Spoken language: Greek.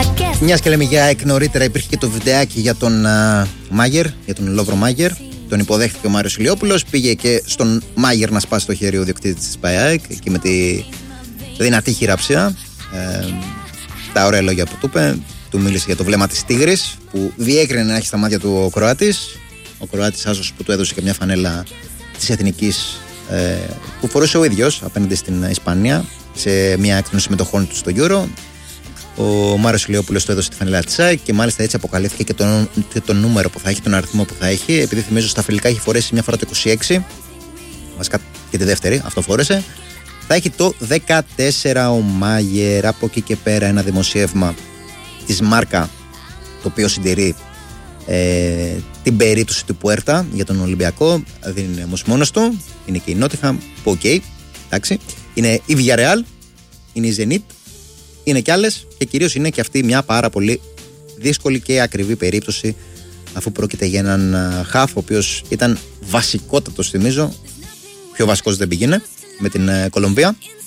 Μιας και λέμε για εκ νωρίτερα, υπήρχε και το βιντεάκι για τον Μάγερ, για τον Λόβρο Μάγερ. Τον υποδέχτηκε ο Μάριος Ηλιόπουλος. Πήγε και στον Μάγερ να σπάσει το χέρι ο διοκτήτης της ΠΑΕΑΕΚ, εκεί με τη δυνατή χειραψία. Τα ωραία λόγια που του είπε. Του μίλησε για το βλέμμα της τίγρης που διέκρινε να έχει στα μάτια του ο Κροάτης. Ο Κροάτης άσος που του έδωσε και μια φανέλα της εθνικής που φορούσε ο ίδιος απέναντι στην Ισπανία σε μια έκδοση συμμετοχών του στο Euro. Ο Μάριος Ηλιόπουλος του έδωσε τη φανέλα της ΑΕΚ και μάλιστα έτσι αποκαλύφθηκε και το νούμερο που θα έχει, τον αριθμό που θα έχει. Επειδή θυμίζω στα φιλικά έχει φορέσει μια φορά το 26, βασικά και τη δεύτερη, αυτό φόρεσε. Θα έχει το 14 ο Μάγερ. Από εκεί και πέρα ένα δημοσίευμα της Μάρκα, το οποίο συντηρεί την περίπτωση του Πουέρτα για τον Ολυμπιακό. Δεν είναι όμως μόνος του, είναι και η Νότιχαμ που εντάξει, είναι η Villarreal, είναι η Zenit, είναι κι άλλες και κυρίως είναι και αυτή μια πάρα πολύ δύσκολη και ακριβή περίπτωση, αφού πρόκειται για έναν χαφ ο οποίος ήταν βασικότατος, θυμίζω, πιο βασικός δεν πήγαινε με την Κολομβία.